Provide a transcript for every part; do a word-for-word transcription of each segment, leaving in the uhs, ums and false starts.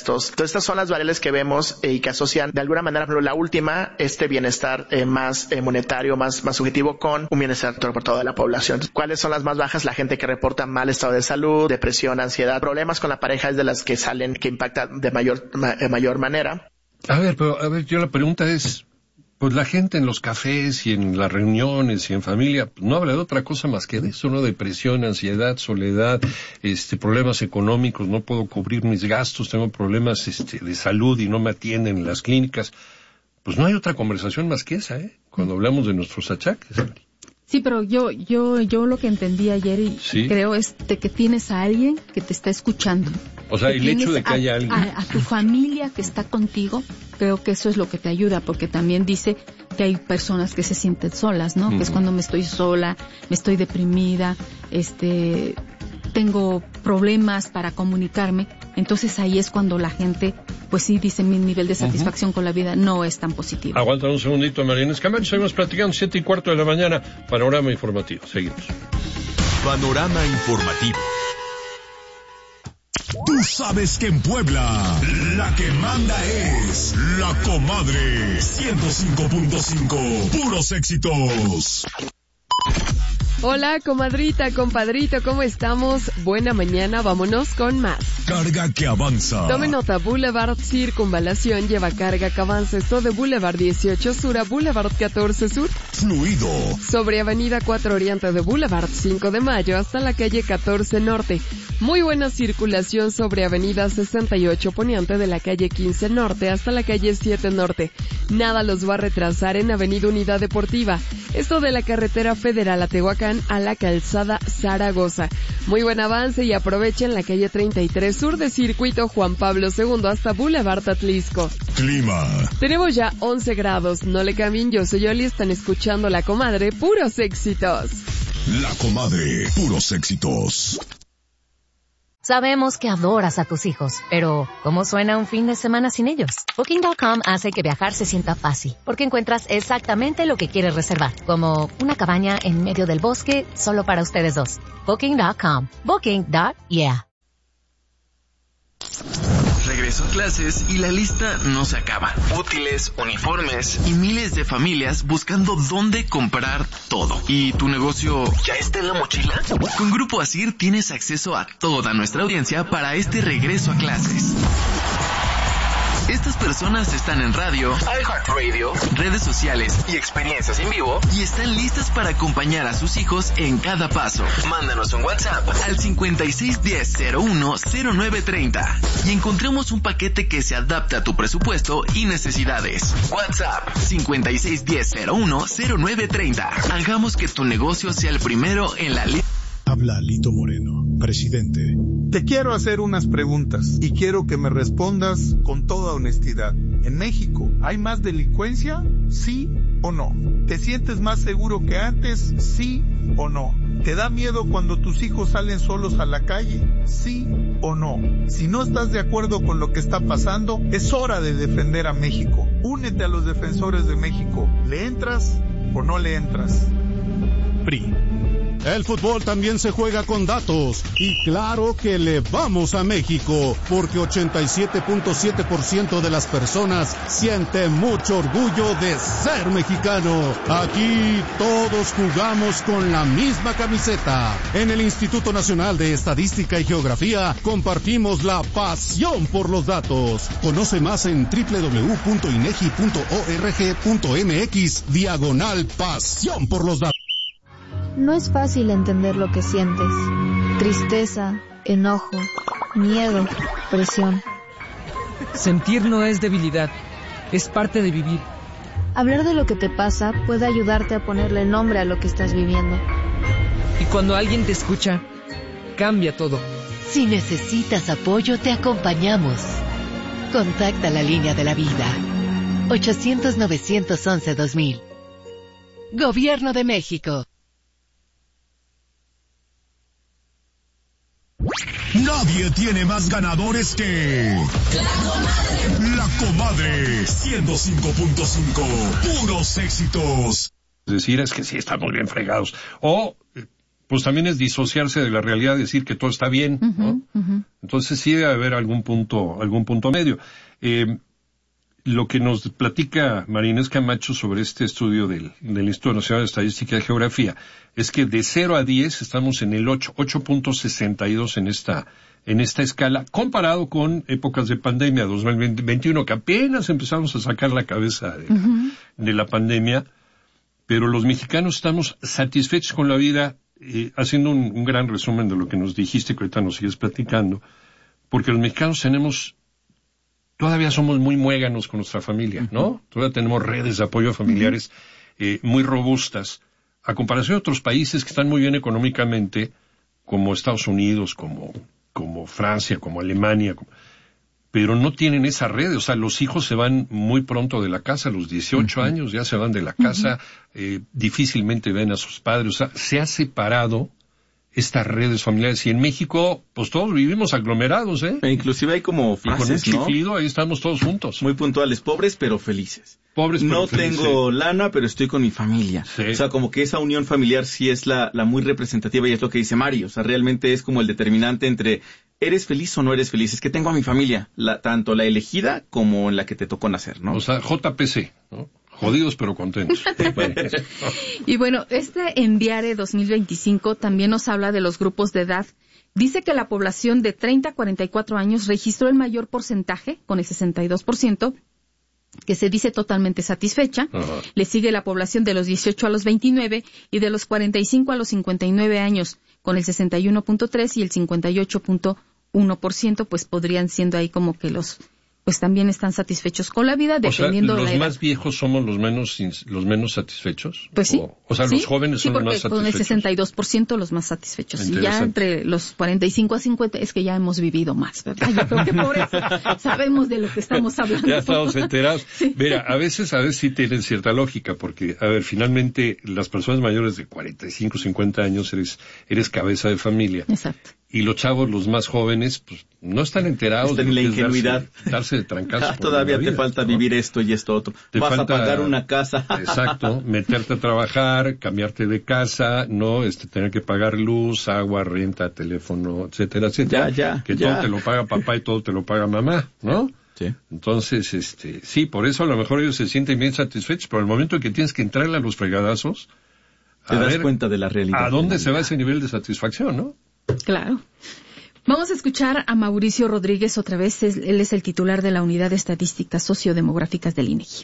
gastos. Entonces estas son las variables que vemos eh, y que asocian de alguna manera, pero la última, este bienestar eh, más eh, monetario, más, más subjetivo con un bienestar por toda la población. ¿Cuáles son las más bajas? La gente que reporta mal estado de salud, depresión, ansiedad, problemas con la pareja es de las que salen, que impactan de mayor, ma, de mayor manera. A ver, pero a ver, yo la pregunta es, pues la gente en los cafés y en las reuniones y en familia, pues no habla de otra cosa más que de eso, ¿no? Depresión, ansiedad, soledad, este, problemas económicos, no puedo cubrir mis gastos, tengo problemas, este, de salud y no me atienden en las clínicas. Pues no hay otra conversación más que esa, ¿eh? Cuando hablamos de nuestros achaques. Sí, pero yo, yo, yo lo que entendí ayer y ¿sí? creo es de que tienes a alguien que te está escuchando. O sea, el hecho de que a, haya alguien. A, a tu familia que está contigo, creo que eso es lo que te ayuda, porque también dice que hay personas que se sienten solas, ¿no? Uh-huh. Que es cuando me estoy sola, me estoy deprimida, este, tengo problemas para comunicarme. Entonces ahí es cuando la gente, pues sí, dice mi nivel de satisfacción uh-huh. con la vida no es tan positivo. Aguanta un segundito, Mariana Escamilla. Seguimos platicando, siete y cuarto de la mañana. Panorama informativo. Seguimos. Panorama informativo. Tú sabes que en Puebla, la que manda es La Comadre. ciento cinco punto cinco. Puros éxitos. Hola, comadrita, compadrito, ¿cómo estamos? Buena mañana, vámonos con más. Carga que avanza. Tome nota, Boulevard Circunvalación lleva carga que avanza. Esto de Boulevard dieciocho Sur a Boulevard catorce Sur. Fluido. Sobre Avenida cuatro Oriente de Boulevard cinco de Mayo hasta la calle catorce Norte. Muy buena circulación sobre Avenida sesenta y ocho Poniente de la calle quince Norte hasta la calle siete Norte. Nada los va a retrasar en Avenida Unidad Deportiva. Esto de la carretera federal a Tehuacán a la calzada Zaragoza. Muy buen avance y aprovechen la calle treinta y tres Sur de Circuito Juan Pablo segundo hasta Boulevard Atlisco. Clima. Tenemos ya once grados. No le cambien, yo soy Oli, están escuchando La Comadre, puros éxitos. La Comadre, puros éxitos. Sabemos que adoras a tus hijos, pero ¿cómo suena un fin de semana sin ellos? Booking punto com hace que viajar se sienta fácil, porque encuentras exactamente lo que quieres reservar, como una cabaña en medio del bosque solo para ustedes dos. Booking punto com. Booking. Yeah. Regreso a clases y la lista no se acaba. Útiles, uniformes y miles de familias buscando dónde comprar todo. ¿Y tu negocio ya está en la mochila? Con Grupo Asir tienes acceso a toda nuestra audiencia para este regreso a clases. Estas personas están en radio, iHeartRadio, redes sociales y experiencias en vivo y están listas para acompañar a sus hijos en cada paso. Mándanos un WhatsApp al cincuenta y seis diez cero uno cero nueve treinta y encontremos un paquete que se adapte a tu presupuesto y necesidades. WhatsApp cincuenta y seis diez cero uno cero nueve treinta. Hagamos que tu negocio sea el primero en la lista. Habla Lito Moreno, presidente. Te quiero hacer unas preguntas y quiero que me respondas con toda honestidad. ¿En México hay más delincuencia? ¿Sí o no? ¿Te sientes más seguro que antes? ¿Sí o no? ¿Te da miedo cuando tus hijos salen solos a la calle? ¿Sí o no? Si no estás de acuerdo con lo que está pasando, es hora de defender a México. Únete a los defensores de México. ¿Le entras o no le entras? P R I. El fútbol también se juega con datos y claro que le vamos a México porque ochenta y siete punto siete por ciento de las personas siente mucho orgullo de ser mexicano. Aquí todos jugamos con la misma camiseta. En el Instituto Nacional de Estadística y Geografía compartimos la pasión por los datos. Conoce más en doble u doble u doble u punto inegi punto org punto mx diagonal pasión por los datos. No es fácil entender lo que sientes. Tristeza, enojo, miedo, presión. Sentir no es debilidad, es parte de vivir. Hablar de lo que te pasa puede ayudarte a ponerle nombre a lo que estás viviendo. Y cuando alguien te escucha, cambia todo. Si necesitas apoyo, te acompañamos. Contacta la línea de la vida. ochocientos novecientos once dos mil. Gobierno de México. Nadie tiene más ganadores que La Comadre. La Comadre ciento cinco punto cinco. Puros éxitos. Decir es que sí estamos bien fregados. O pues también es disociarse de la realidad, decir que todo está bien, uh-huh, ¿no? Uh-huh. Entonces sí debe haber algún punto, algún punto medio. Eh, lo que nos platica María Inés Camacho sobre este estudio del, del Instituto Nacional de Estadística y Geografía es que de cero a diez estamos en el ocho, ocho punto sesenta y dos en esta, en esta escala, comparado con épocas de pandemia, dos mil veintiuno, que apenas empezamos a sacar la cabeza de, uh-huh. de la pandemia, pero los mexicanos estamos satisfechos con la vida. Eh, haciendo un, un gran resumen de lo que nos dijiste, que ahorita nos sigues platicando, porque los mexicanos tenemos, todavía somos muy muéganos con nuestra familia, ¿no? Uh-huh. Todavía tenemos redes de apoyo familiares uh-huh. eh, muy robustas, a comparación de otros países que están muy bien económicamente, como Estados Unidos, como, como Francia, como Alemania, como, pero no tienen esa red. O sea, los hijos se van muy pronto de la casa, a los dieciocho uh-huh. años ya se van de la casa, uh-huh. eh, difícilmente ven a sus padres. O sea, se ha separado estas redes familiares. Y en México, pues todos vivimos aglomerados, ¿eh? E inclusive hay como frases, y con un chiflido, ¿no? Ahí estamos todos juntos. Muy puntuales, pobres pero felices. Pobres pero no felices. No tengo lana, pero estoy con mi familia. Sí. O sea, como que esa unión familiar sí es la, la muy representativa, y es lo que dice Mario. O sea, realmente es como el determinante entre ¿eres feliz o no eres feliz? Es que tengo a mi familia, la, tanto la elegida como la que te tocó nacer, ¿no? O sea, J P C, ¿no? Jodidos pero contentos. Y bueno, este Enviare dos mil veinticinco también nos habla de los grupos de edad. Dice que la población de treinta a cuarenta y cuatro años registró el mayor porcentaje, con el sesenta y dos por ciento, que se dice totalmente satisfecha. Uh-huh. Le sigue la población de los dieciocho a los veintinueve y de los cuarenta y cinco a los cincuenta y nueve años, con el sesenta y uno punto tres y el cincuenta y ocho punto uno por ciento, pues podrían siendo ahí como que los... pues también están satisfechos con la vida, dependiendo o sea, de la edad. ¿los más viejos somos los menos los menos satisfechos? Pues sí. O, o sea, sí, los jóvenes sí, son los más satisfechos. Con el sesenta y dos por ciento los más satisfechos. Y ya entre los cuarenta y cinco a cincuenta es que ya hemos vivido más, ¿verdad? Yo creo que por eso sabemos de lo que estamos hablando. Ya estamos enterados. Sí. Mira, a veces, a veces sí tienen cierta lógica, porque, a ver, finalmente, las personas mayores de cuarenta y cinco, cincuenta años eres, eres cabeza de familia. Exacto. Y los chavos, los más jóvenes, pues no están enterados. Están en la ingenuidad. Darse, darse de trancazos. Ah, todavía te falta ¿no? vivir esto y esto otro. Te Vas falta, a pagar una casa. Exacto. Meterte a trabajar, cambiarte de casa, no, este, tener que pagar luz, agua, renta, teléfono, etcétera, etcétera. Ya, ya. Que ya. todo te lo paga papá y todo te lo paga mamá, ¿no? Sí. Entonces, este, sí, por eso a lo mejor ellos se sienten bien satisfechos, pero el momento en que tienes que entrarle a los fregadazos, te das ver, cuenta de la realidad. ¿A dónde se va ese nivel de satisfacción, no? Claro. Vamos a escuchar a Mauricio Rodríguez otra vez. Él es el titular de la Unidad de Estadísticas Sociodemográficas del INEGI.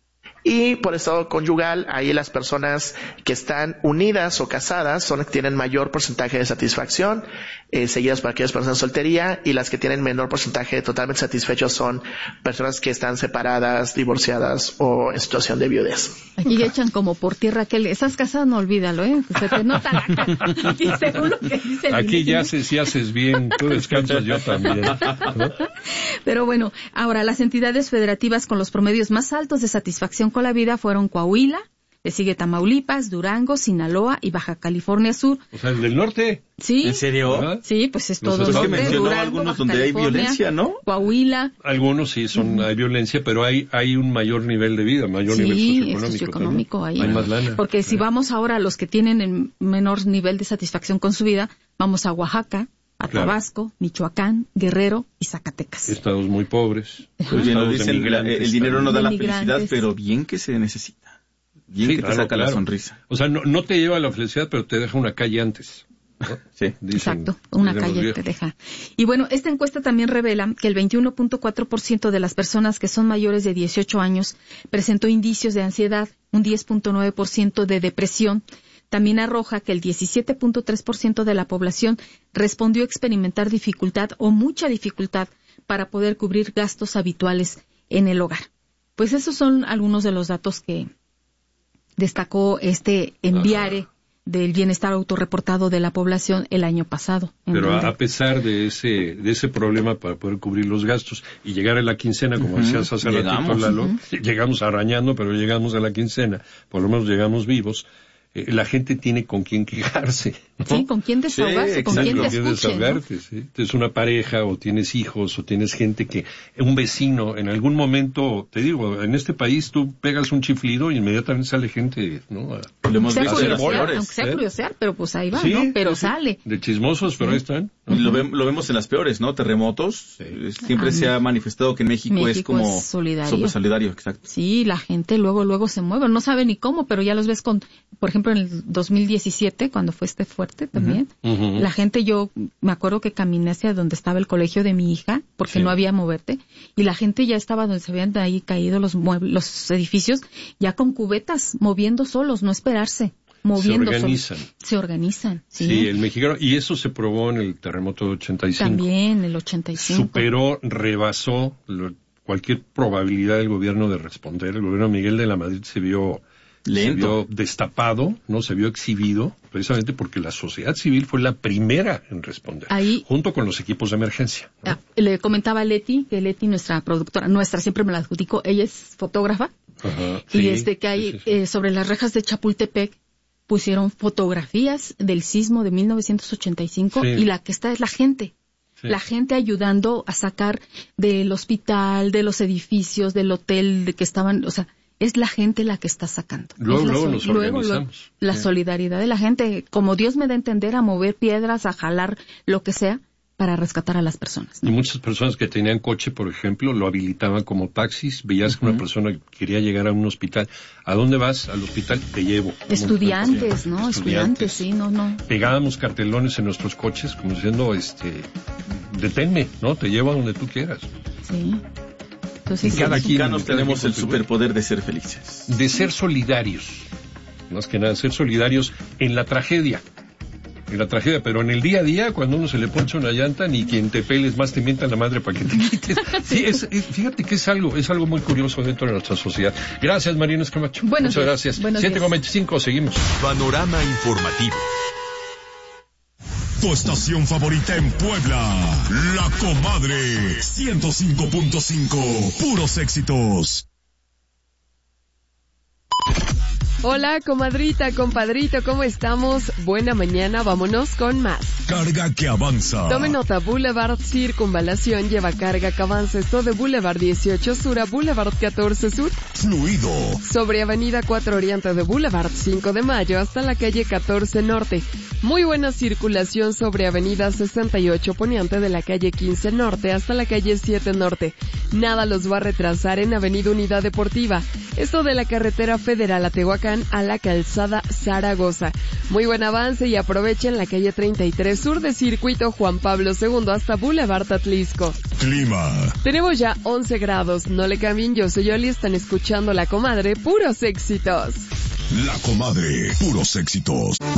Y por estado conyugal, ahí las personas que están unidas o casadas son las que tienen mayor porcentaje de satisfacción, eh, seguidas por aquellas personas en soltería, y las que tienen menor porcentaje de totalmente satisfechos son personas que están separadas, divorciadas o en situación de viudez. Aquí echan como por tierra aquel, estás casada, no olvídalo, ¿eh? Se te nota la cara. Aquí según lo que dice el Aquí ya haces, si haces bien, tú descansas, yo también, ¿no? Pero bueno, ahora las entidades federativas con los promedios más altos de satisfacción con la vida fueron Coahuila, le sigue Tamaulipas, Durango, Sinaloa y Baja California Sur. O sea, el del norte. Sí. ¿En serio? ¿verdad? Sí, pues es todo. Es que mencionó Durango, algunos Baja donde California, hay violencia, ¿no? Coahuila. Algunos sí son, uh-huh. hay violencia, pero hay hay un mayor nivel de vida, mayor sí, nivel socioeconómico. socioeconómico ahí. Hay más lana. Porque si vamos ahora a los que tienen el menor nivel de satisfacción con su vida, vamos a Oaxaca, a claro. Tabasco, Michoacán, Guerrero y Zacatecas. Estados muy pobres. Pues bien, nos dicen, la, el dinero no da la felicidad, pero bien que se necesita. Bien sí, que te claro, saca claro. la sonrisa. O sea, no, no te lleva a la felicidad, pero te deja una calle antes. ¿no? Sí. Dicen, exacto, una calle te deja. Y bueno, esta encuesta también revela que el veintiuno punto cuatro por ciento de las personas que son mayores de dieciocho años presentó indicios de ansiedad, un diez punto nueve por ciento de depresión. También arroja que el diecisiete punto tres por ciento de la población respondió a experimentar dificultad o mucha dificultad para poder cubrir gastos habituales en el hogar. Pues esos son algunos de los datos que destacó este Enviare Ajá. del bienestar autorreportado de la población el año pasado. Pero a, a pesar de ese de ese problema para poder cubrir los gastos y llegar a la quincena, como uh-huh. decías hace ratito, Lalo, uh-huh. llegamos arañando, pero llegamos a la quincena, por lo menos llegamos vivos. Eh, la gente tiene con quién quejarse, ¿no? Sí, ¿con quién desahogarse? Sí, ¿Con quién te con quién escuchen? desahogarte, ¿no? ¿Sí? Tienes una pareja o tienes hijos o tienes gente que, un vecino, en algún momento, te digo, en este país tú pegas un chiflido y inmediatamente sale gente, ¿no? A, Lo hemos visto curiosear, en las peores. aunque sea ¿eh? curiosear, pero pues ahí va, Sí, ¿no? Pero sí, sale. De chismosos, pero Sí. ahí están. Y lo, ve- lo vemos en las peores, ¿no? Terremotos. Eh, Siempre Ah, se ha manifestado que en México, México es como es solidario. súper solidario, exacto. Sí, la gente luego, luego se mueve, no sabe ni cómo, pero ya los ves con, por ejemplo, en el dos mil diecisiete, cuando fue este fuerte también, Ujú. la gente, yo me acuerdo que caminé hacia donde estaba el colegio de mi hija, porque Sí. no había moverte, y la gente ya estaba donde se habían ahí caído los muebles, los edificios, ya con cubetas, moviendo solos, no esperarse, moviendo Se organizan. solos. Se organizan, sí. Sí, el mexicano, y eso se probó en el terremoto de ochenta y cinco. También, el ochenta y cinco. Superó, rebasó lo- cualquier probabilidad del gobierno de responder. El gobierno de Miguel de la Madrid se vio, se Lento. vio destapado, no se vio exhibido, precisamente porque la sociedad civil fue la primera en responder, Ahí- junto con los equipos de emergencia. ¿no? Ah, le comentaba a Leti, que Leti, nuestra productora, nuestra, siempre me la adjudico, ella es fotógrafa, Ajá, y sí, este que hay sí, sí, sí. eh, sobre las rejas de Chapultepec pusieron fotografías del sismo de mil novecientos ochenta y cinco Sí. y la que está es la gente. Sí. La gente ayudando a sacar del hospital, de los edificios, del hotel de que estaban, o sea, es la gente la que está sacando. Luego, Es la luego sol- nos luego, organizamos. luego, la Sí. solidaridad de la gente, como Dios me da a entender, a mover piedras, a jalar lo que sea para rescatar a las personas. Y muchas personas que tenían coche, por ejemplo, lo habilitaban como taxis. Veías que una persona que quería llegar a un hospital. ¿A dónde vas? Al hospital, te llevo. Estudiantes, ¿no? Estudiantes, sí, no, no. Pegábamos cartelones en nuestros coches como diciendo, este, deténme, ¿no? Te llevo a donde tú quieras. Sí. Entonces, Y cada Los quien- mexicanos cada tenemos quien el contribuye. superpoder de ser felices. De ser solidarios. Más que nada, ser solidarios en la tragedia. En la tragedia, pero en el día a día, cuando uno se le poncha una llanta, ni quien te peles más te mienta la madre para que te quites. Sí, es, es- fíjate que es algo, es algo muy curioso dentro de nuestra sociedad. Gracias, Marina Escamacho. Buenos Muchas días. gracias. Buenos siete con días. veinticinco, seguimos. Panorama informativo. Tu estación favorita en Puebla. La Comadre. ciento cinco punto cinco. Puros éxitos. Hola, comadrita, compadrito, ¿cómo estamos? Buena mañana, vámonos con más. Carga que avanza. Tome nota, Boulevard Circunvalación lleva carga que avanza. Esto de Boulevard dieciocho Sur a Boulevard catorce Sur. Fluido. Sobre Avenida cuatro Oriente de Boulevard cinco de Mayo hasta la calle catorce Norte. Muy buena circulación sobre Avenida sesenta y ocho Poniente de la calle quince Norte hasta la calle siete Norte. Nada los va a retrasar en Avenida Unidad Deportiva. Esto de la carretera federal a Tehuacán a la calzada Zaragoza. Muy buen avance y aprovechen la calle treinta y tres Sur de Circuito Juan Pablo segundo hasta Boulevard Atlisco. Clima. Tenemos ya once grados. No le cambien, yo soy Yoli, están escuchando La Comadre, puros éxitos. La Comadre. Puros éxitos.